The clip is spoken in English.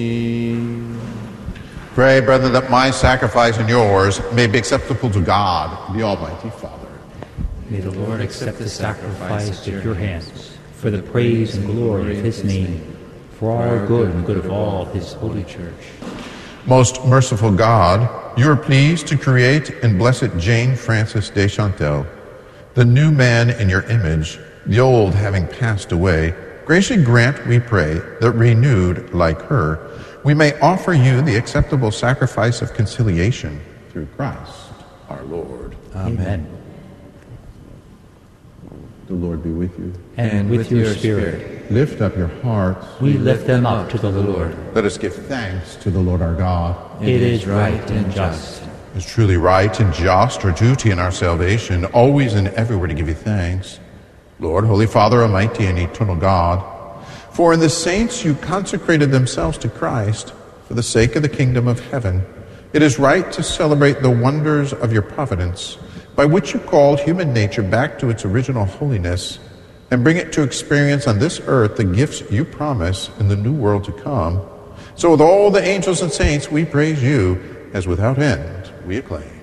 Pray, brethren, that my sacrifice and yours may be acceptable to God, the Almighty Father. May the Lord accept the sacrifice at your hands for the praise and glory of his name, for our good and good of all his holy church. Most merciful God, you are pleased to create in Blessed Jane Frances de Chantal the new man in your image, the old having passed away. Graciously grant, we pray, that renewed like her, we may offer you the acceptable sacrifice of conciliation through Christ our Lord. Amen. The Lord be with you. And with your spirit. Lift up your hearts. We lift them up to the Lord. Let us give thanks to the Lord our God. It is right and just. It is truly right and just, our duty and our salvation, always and everywhere to give you thanks. Lord, Holy Father, Almighty and eternal God, for in the saints you consecrated themselves to Christ for the sake of the kingdom of heaven. It is right to celebrate the wonders of your providence, by which you called human nature back to its original holiness and bring it to experience on this earth the gifts you promise in the new world to come. So with all the angels and saints we praise you, as without end we acclaim.